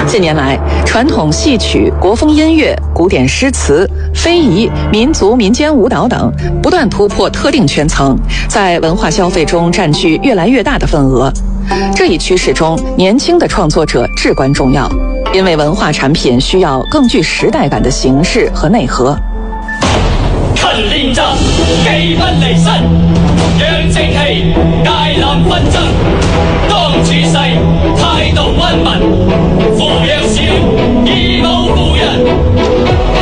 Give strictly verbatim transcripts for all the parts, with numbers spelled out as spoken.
近年来，传统戏曲、国风音乐、古典诗词、非遗、民族民间舞蹈等不断突破特定圈层，在文化消费中占据越来越大的份额。这一趋势中，年轻的创作者至关重要，因为文化产品需要更具时代感的形式和内核。 勤練習，機不離身，養正氣，戒難紛爭。當處世，態度溫文，扶弱小，義無負人。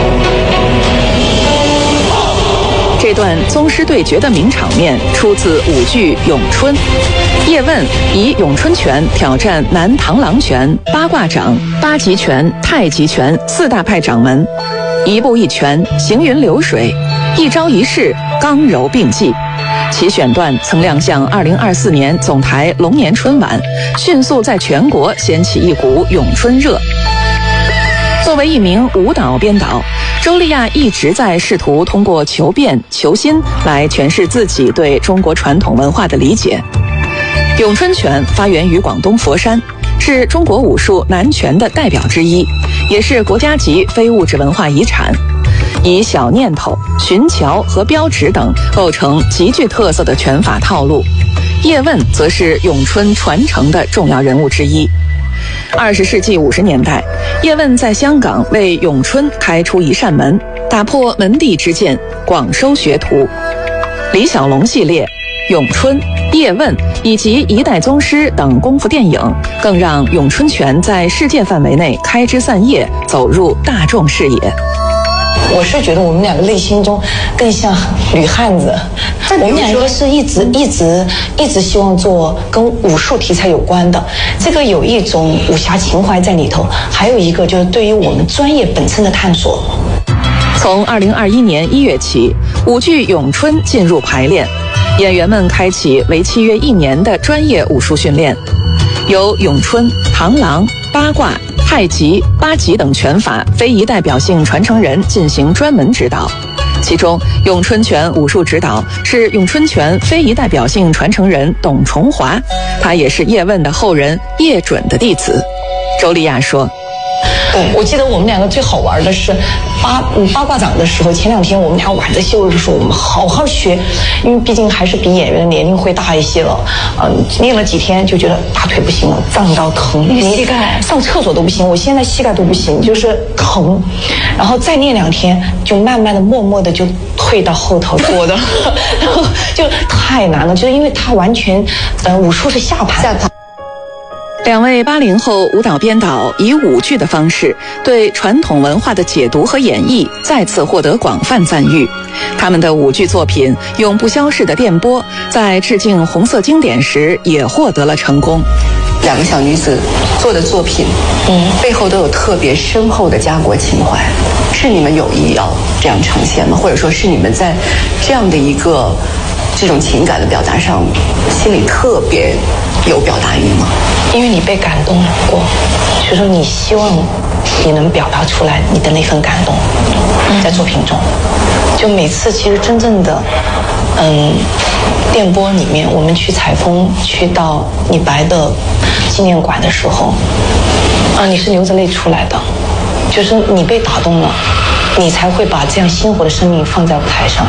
这段宗师对决的名场面出自舞剧《咏春》，叶问以咏春拳挑战南螳螂拳、八卦掌、八极拳、太极拳四大派掌门，一步一拳，行云流水，一招一式，刚柔并济。其选段曾亮相二零二四年总台龙年春晚，迅速在全国掀起一股咏春热。作为一名舞蹈编导，周丽亚一直在试图通过求变求新来诠释自己对中国传统文化的理解。咏春拳发源于广东佛山，是中国武术南拳的代表之一，也是国家级非物质文化遗产。以小念头、寻桥和标指等构成极具特色的拳法套路。叶问则是咏春传承的重要人物之一。二十世纪五十年代，叶问在香港为咏春开出一扇门，打破门第之见，广收学徒。李小龙系列、咏春、叶问以及一代宗师等功夫电影，更让咏春拳在世界范围内开枝散叶，走入大众视野。 我是觉得我们两个内心中更像女汉子，我们两个是一直一直一直希望做跟武术题材有关的，这个有一种武侠情怀在里头，还有一个就是对于我们专业本身的探索。 从二零二一年一月起，舞剧《咏春》进入排练，演员们开启为期约一年的专业武术训练，由咏春、螳螂、八卦、太极、八极等拳法非遗代表性传承人进行专门指导。其中，咏春拳武术指导是咏春拳非遗代表性传承人董崇华，他也是叶问的后人叶准的弟子。周丽亚说： 对，我记得我们两个最好玩的是八八卦掌的时候，前两天我们俩晚自习我就说我们好好学，因为毕竟还是比演员的年龄会大一些了。嗯，练了几天就觉得大腿不行了，胀到疼， 你膝盖上厕所都不行，我现在膝盖都不行，就是疼。然后再练两天，就慢慢的、默默的就退到后头坐的，然后就太难了，就是因为他完全，呃，武术是下盘。下盘。 两位八零后舞蹈编导以舞剧的方式对传统文化的解读和演绎再次获得广泛赞誉。他们的舞剧作品《永不消逝的电波》在致敬红色经典时也获得了成功。 两个小女子做的作品，嗯，背后都有特别深厚的家国情怀，是你们有意要这样呈现吗？或者说是你们在这样的一个这种情感的表达上，心里特别有表达欲吗？ 因为你被感动过，所以说你希望你能表达出来你的那份感动，在作品中。就每次其实真正的，嗯，电波里面，我们去采风，去到李白的纪念馆的时候，啊，你是流着泪出来的，就是你被打动了，你才会把这样鲜活的生命放在舞台上。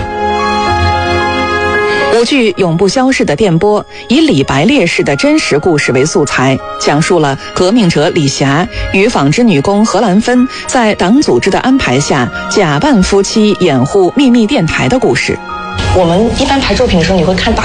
舞剧《永不消逝的电波》以李白烈士的真实故事为素材，讲述了革命者李霞与纺织女工何兰芬在党组织的安排下假扮夫妻掩护秘密电台的故事。 我们一般排作品的时候，你会看大